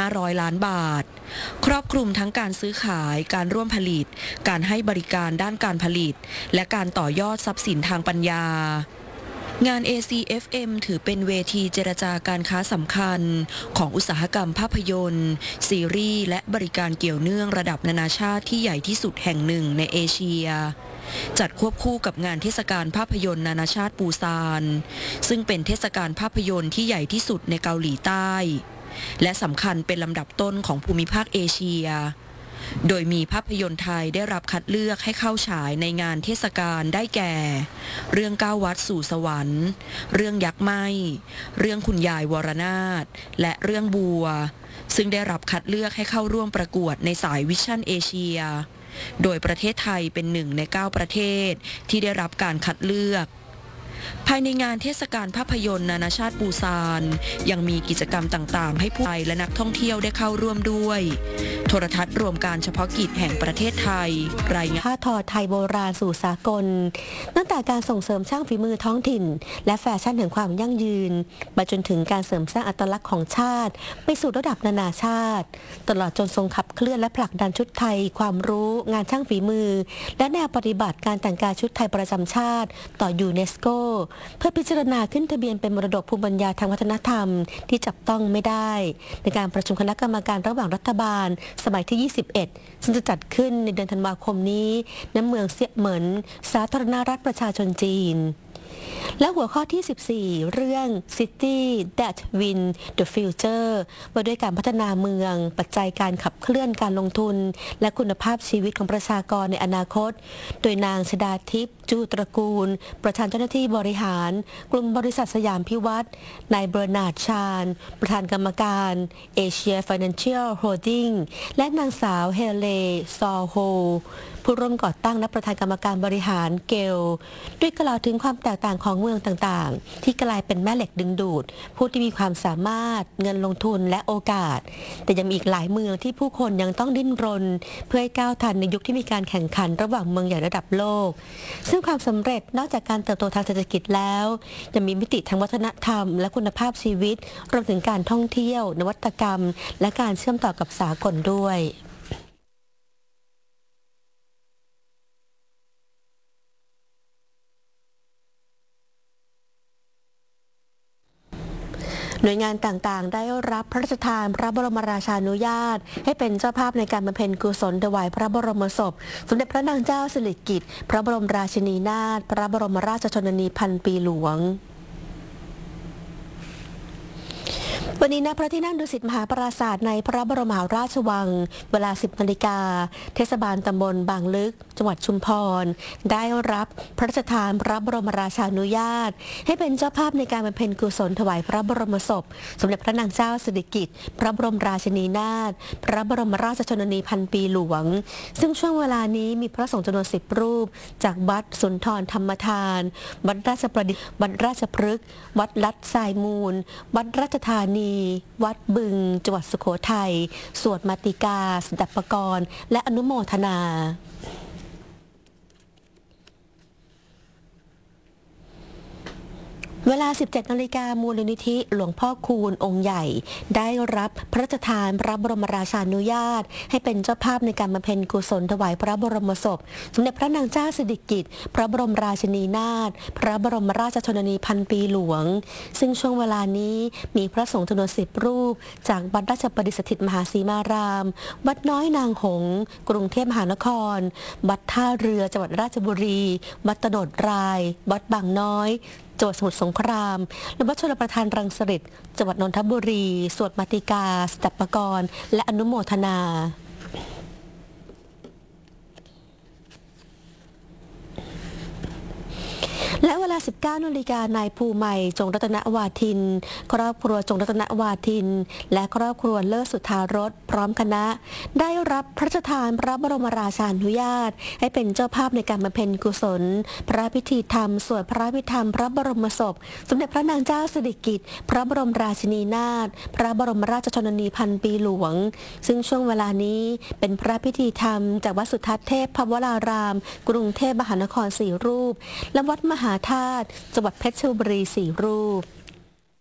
500 ล้านบาทครอบคลุมทั้งการซื้อขายการร่วมผลิตการให้บริการด้านการผลิตและการต่อยอดทรัพย์สินทางปัญญางาน ACFM ถือเป็นเวทีเจรจาการค้าสำคัญของอุตสาหกรรมภาพยนตร์ซีรีส์และบริการเกี่ยวเนื่องระดับนานาชาติที่ใหญ่ที่สุดแห่งหนึ่งในเอเชียจัดควบคู่กับงานเทศกาลภาพยนตร์นานาชาติปูซานซึ่งเป็นเทศกาลภาพยนตร์ที่ใหญ่ที่สุดในเกาหลีใต้และสำคัญเป็นลำดับต้นของภูมิภาคเอเชียโดยมีภาพยนตร์ไทยได้รับคัดเลือกให้เข้าฉายในงานเทศกาลได้แก่เรื่อง9วัดสู่สวรรค์เรื่องยักษ์ไหม้เรื่องคุณยายวรนาถและเรื่องบัวซึ่งได้รับคัดเลือกให้เข้าร่วมประกวดในสายวิชั่นเอเชียโดยประเทศไทยเป็น1 ใน 9 ประเทศที่ได้รับการคัดเลือกภายในงานเทศกาลภาพยนตร์นานาชาติปูซานยังมีกิจกรรมต่างๆให้ผู้ไทยและนักท่องเที่ยวได้เข้าร่วมด้วยโทรทัศน์รวมการเฉพาะกิจแห่งประเทศไทยรายงานผ้าทอไทยโบราณสู่สากลตั้งแต่การส่งเสริมช่างฝีมือท้องถิ่นและแฟชั่นแห่งความยั่งยืนมาจนถึงการเสริมสร้างอัตลักษณ์ของชาติไปสู่ระดับนานาชาติตลอดจนทรงขับเคลื่อนและผลักดันชุดไทยความรู้งานช่างฝีมือและแนวปฏิบัติการแต่งกายชุดไทยประจำชาติต่อยูเนสโกเพื่อพิจารณาขึ้นทะเบียนเป็นมรดกภูมิปัญญาทางวัฒนธรรมที่จับต้องไม่ได้ในการประชุมคณะกรรมการระหว่างรัฐบาลสมัยที่ 21 ซึ่งจะจัดขึ้นในเดือนธันวาคมนี้ณเมืองเซี่ยเหมินสาธารณรัฐประชาชนจีนและหัวข้อที่ 14 เรื่อง City That Win the Future ว่าด้วยการพัฒนาเมืองปัจจัยการขับเคลื่อนการลงทุนและคุณภาพชีวิตของประชากรในอนาคตโดยนางชดาทิพย์จูตระกูลประธานเจ้าหน้าที่บริหารกลุ่มบริษัทสยามพิวัตรนายเบอร์นาร์ดชาญประธานกรรมการเอเชีย Financial Holding และนางสาวเฮเลซอโฮผู้ร่วมก่อตั้งและประธานกรรมการบริหารเกลด้วยกล่าวถึงความแตกต่างของเมืองต่างๆที่กลายเป็นแม่เหล็กดึงดูดผู้ที่มีความสามารถเงินลงทุนและโอกาสแต่ยังมีอีกหลายเมืองที่ผู้คนยังต้องดิ้นรนเพื่อให้ก้าวทันในยุคที่มีการแข่งขันระหว่างเมืองใหญ่ระดับโลกซึ่งความสำเร็จนอกจากการเติบโตทางเศรษฐกิจแล้วยังมีมิติทางวัฒนธรรมและคุณภาพชีวิตรวมถึงการท่องเที่ยวนวัตกรรมและการเชื่อมต่อกับสากลด้วยหน่วยงานต่างๆได้รับพระราชทานพระบรมราชานุญาตให้เป็นเจ้าภาพในการบำเพ็ญกุศลถวายพระบรมศพสมเด็จพระนางเจ้าสิริกิติ์พระบรมราชินีนาถพระบรมราชชนนีพันปีหลวงวันนี้ณพระที่นั่งดุสิตมหาปราสาทในพระบรมมหาราชวังเวลา 10 นาฬิกาเทศบาลตำบลบางลึกจังหวัดชุมพรได้รับพระราชทานพระบรมราชานุญาตให้เป็นเจ้าภาพในการบำเพ็ญกุศลถวายพระบรมศพสมเด็จพระนางเจ้าสิริกิติ์พระบรมราชินีนาถพระบรมราชชนนีพันปีหลวงซึ่งช่วงเวลานี้มีพระสงฆ์จำนวน10 รูปจากวัดสุนทรธรรมทานวัดราชประดิษฐ์วัดราชพฤกษ์วัดลัดทรายมูลวัดราชธานีวัดบึงจังหวัดสุโขทัยสวดมาติกาสดับปกรณ์และอนุโมทนาเวลา 17 นาฬิกามูลนิธิหลวงพ่อคูณองค์ใหญ่ได้รับพระราชทานพระบรมราชานุญาตให้เป็นเจ้าภาพในการบำเพ็ญกุศลถวายพระบรมศพสมเด็จพระนางเจ้าสิริกิติ์พระบรมราชินีนาถพระบรมราชชนนีพันปีหลวงซึ่งช่วงเวลานี้มีพระสงฆ์จำนวน10 รูปจากวัดราชประดิษฐสถิตมหาสีมารามวัดน้อยนางหงส์กรุงเทพมหานครวัดท่าเรือจังหวัดราชบุรีวัดตโนดรายวัดบางน้อยจังหวัดสมุทรสงครามและวัดชลประทานรังสิตจังหวัดนนทบุรีสวดมาติกาสดับปกรณ์และอนุโมทนา และเวลา 19 นาฬิกานายภูใหม่จงรัตนวาทินครอบครัวจงรัตนวาทินและครอบครัวเลิศสุทธารสพร้อมคณะได้รับพระราชทานพระบรมราชานุญาตให้เป็นเจ้าภาพในการบำเพ็ญกุศลพระพิธีธรรมสวดพระพิธรรมพระบรมศพสมเด็จพระนางเจ้าสิริกิติ์พระบรมราชินีนาถพระบรมราชชนนีพันปีหลวงซึ่งช่วงเวลานี้เป็นพระพิธีธรรมจากวัดสุทัศน์เทพพวรารามกรุงเทพมหานคร4 รูปและวัดมหาธาตุจังหวัดเพชรบุรี4 รูป